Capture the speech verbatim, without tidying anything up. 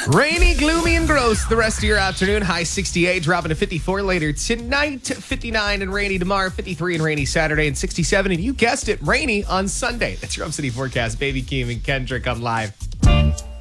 Rainy, gloomy, and gross the rest of your afternoon. High sixty-eight, dropping to fifty-four later tonight. fifty-nine and rainy tomorrow. fifty-three and rainy Saturday. And sixty-seven, and you guessed it, rainy on Sunday. That's your Home City forecast. Baby Keem and Kendrick on Live.